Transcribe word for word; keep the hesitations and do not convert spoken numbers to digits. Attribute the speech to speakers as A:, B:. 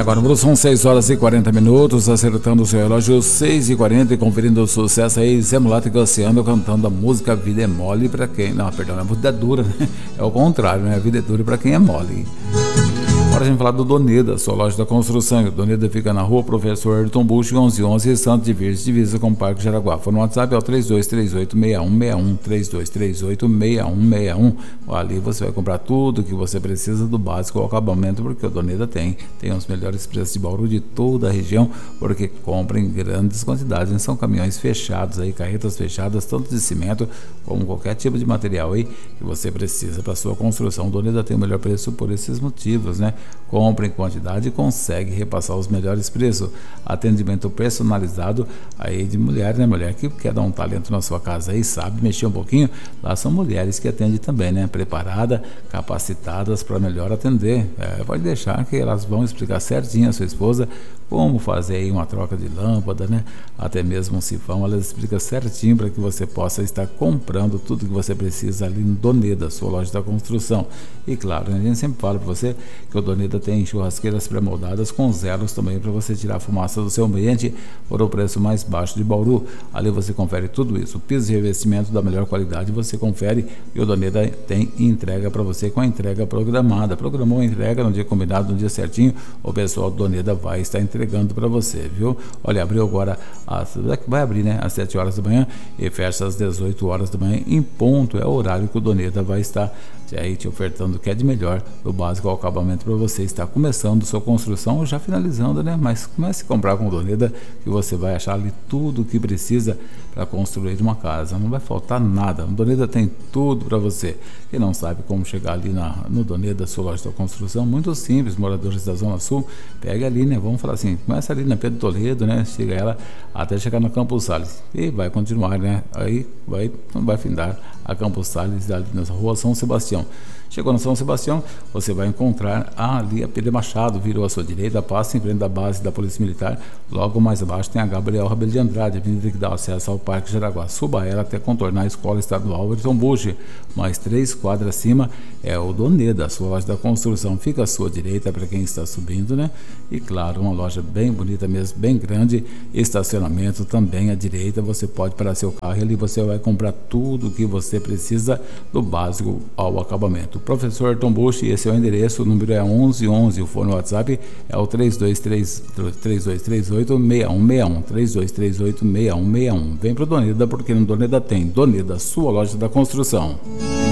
A: Agora são seis horas e quarenta minutos, acertando o seu relógio, seis e quarenta, e conferindo o sucesso aí, Zé Mulato e Cassiano cantando a música Vida é Mole pra quem... Não, perdão, a vida é dura, né? É o contrário, né? A vida é dura pra quem é mole. Agora a gente vai falar do Doneda, sua loja da construção. O Doneda fica na rua Professor Ayrton Bush, onze onze, Santo de Virgem, divisa com o Parque Jaraguá. Foi no WhatsApp, é o três dois três oito, seis um seis um, três dois três oito, seis um seis um. Ali você vai comprar tudo que você precisa do básico ao acabamento, porque o Doneda tem. Tem os melhores preços de Bauru de toda a região, porque compra em grandes quantidades. São caminhões fechados aí, carretas fechadas, tanto de cimento como qualquer tipo de material aí que você precisa para sua construção. O Doneda tem o melhor preço por esses motivos, né? Compra em quantidade e consegue repassar os melhores preços. Atendimento personalizado aí de mulher, né? Mulher que quer dar um talento na sua casa aí, sabe mexer um pouquinho. Lá são mulheres que atendem também, né? Preparadas, capacitadas para melhor atender. É, pode deixar que elas vão explicar certinho a sua esposa como fazer aí uma troca de lâmpada, né? Até mesmo um sifão, elas explicam certinho para que você possa estar comprando tudo que você precisa ali no Doneda, sua loja da construção. E claro, a gente sempre fala para você que o Doneda tem churrasqueiras pré-moldadas com zeros também para você tirar a fumaça do seu ambiente por o preço mais baixo de Bauru. Ali você confere tudo isso, piso e revestimento da melhor qualidade, você confere, e o Doneda tem entrega para você com a entrega programada. Programou a entrega no dia combinado, no dia certinho, o pessoal do Doneda vai estar entregando para você, viu? Olha, abriu agora, às, vai abrir, né, às sete horas da manhã e fecha às dezoito horas da manhã em ponto. É o horário que o Doneda vai estar aí te ofertando o que é de melhor, do básico ao acabamento, para você estar começando sua construção ou já finalizando, né? Mas comece a comprar com o Doneda, que você vai achar ali tudo o que precisa para construir uma casa. Não vai faltar nada. O Doneda tem tudo para você. Quem não sabe como chegar ali na, no Doneda, sua loja da construção, muito simples, moradores da Zona Sul, pega ali, né? Vamos falar assim, começa ali na Pedro Toledo, né? Chega ela até chegar no Campos Sales e vai continuar, né? Aí vai, não vai findar a Campos Sales ali na rua São Sebastião. Chegou na São Sebastião, você vai encontrar ali a Pedro Machado, virou à sua direita, passa em frente da base da Polícia Militar, logo mais abaixo tem a Gabriel Rabelo de Andrade, a avenida que dá acesso ao Parque Jaraguá. Suba ela até contornar a Escola Estadual Ayrton Bush, mais três quadras acima é o Doneda, a sua loja da construção, fica à sua direita para quem está subindo, né? E claro, uma loja bem bonita mesmo, bem grande, estacionamento também à direita, você pode parar seu carro e ali você vai comprar tudo o que você precisa do básico ao acabamento. Professor Ayrton Bush, esse é o endereço, o número é onze onze, o fone WhatsApp é o três dois três oito, seis um seis um, três dois três oito, seis um seis um. Vem pro Doneda, porque no Doneda tem Doneda, sua loja da construção.